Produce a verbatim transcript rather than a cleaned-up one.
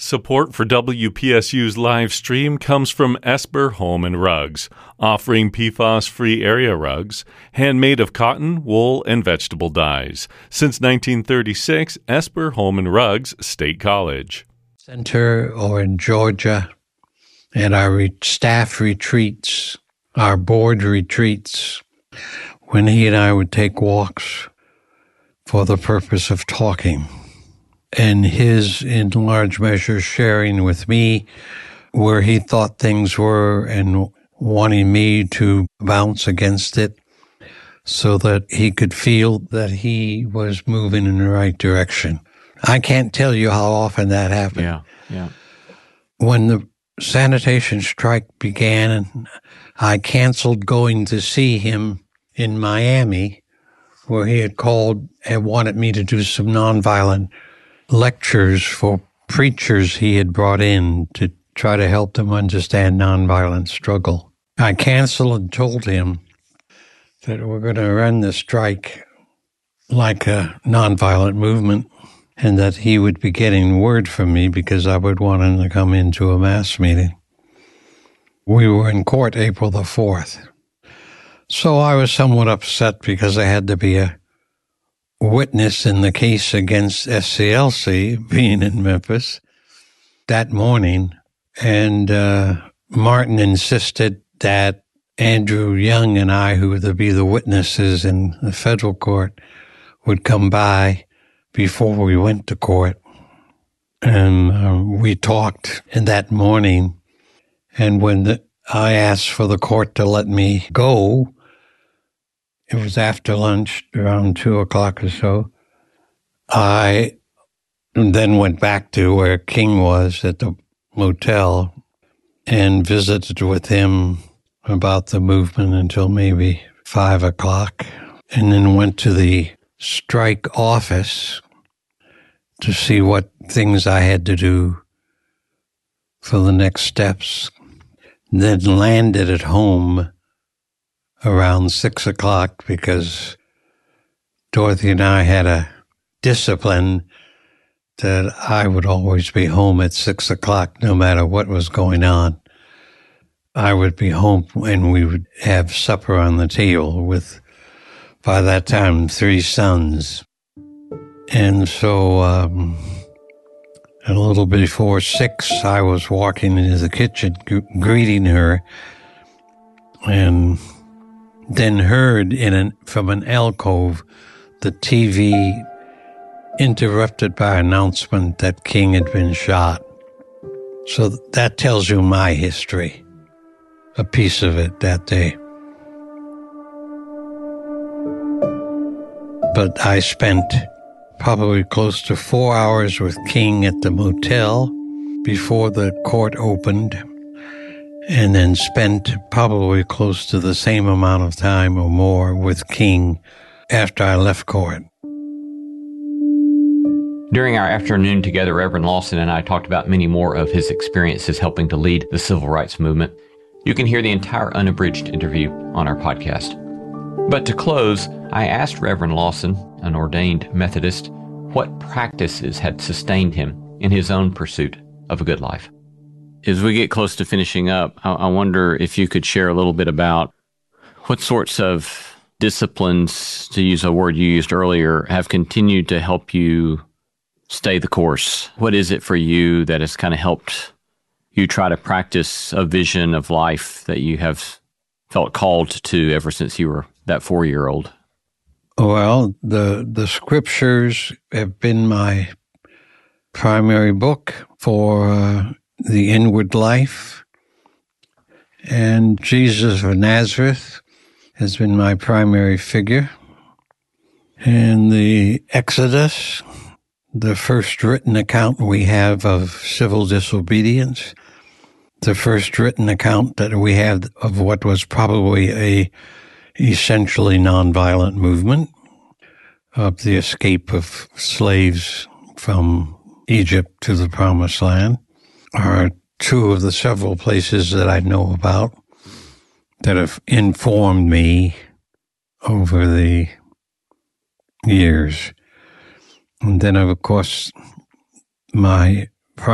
Support for W P S U's live stream comes from Esper Home and Rugs, offering P FAS-free area rugs, handmade of cotton, wool, and vegetable dyes. Since nineteen thirty-six, Esper Home and Rugs, State College. Center or in Georgia, and our re- staff retreats, our board retreats, when he and I would take walks for the purpose of talking. And his, in large measure, sharing with me where he thought things were and wanting me to bounce against it so that he could feel that he was moving in the right direction. I can't tell you how often that happened. Yeah, yeah. When the sanitation strike began, I canceled going to see him in Miami, where he had called and wanted me to do some nonviolent lectures for preachers he had brought in to try to help them understand nonviolent struggle. I canceled and told him that we're going to run the strike like a nonviolent movement and that he would be getting word from me because I would want him to come into a mass meeting. We were in court April the fourth. So I was somewhat upset because I had to be a witness in the case against S C L C, being in Memphis, that morning. And uh, Martin insisted that Andrew Young and I, who were to be the witnesses in the federal court, would come by before we went to court. And uh, we talked in that morning. And when the, I asked for the court to let me go, it was after lunch, around two o'clock or so. I then went back to where King was at the motel and visited with him about the movement until maybe five o'clock, and then went to the strike office to see what things I had to do for the next steps, then landed at home around six o'clock because Dorothy and I had a discipline that I would always be home at six o'clock no matter what was going on. I would be home and we would have supper on the table with, by that time, three sons. And so um, a little before six, I was walking into the kitchen g- greeting her and then heard in an, from an alcove the T V interrupted by announcement that King had been shot. So that tells you my history, a piece of it that day. But I spent probably close to four hours with King at the motel before the court opened, and then spent probably close to the same amount of time or more with King after I left court. During our afternoon together, Reverend Lawson and I talked about many more of his experiences helping to lead the civil rights movement. You can hear the entire unabridged interview on our podcast. But to close, I asked Reverend Lawson, an ordained Methodist, what practices had sustained him in his own pursuit of a good life. As we get close to finishing up, I, I wonder if you could share a little bit about what sorts of disciplines, to use a word you used earlier, have continued to help you stay the course. What is it for you that has kind of helped you try to practice a vision of life that you have felt called to ever since you were that four-year-old? Well, the the scriptures have been my primary book for uh, the inward life, and Jesus of Nazareth has been my primary figure. And the Exodus, the first written account we have of civil disobedience, the first written account that we have of what was probably a essentially nonviolent movement of the escape of slaves from Egypt to the Promised Land, are two of the several places that I know about that have informed me over the years. And then, of course, my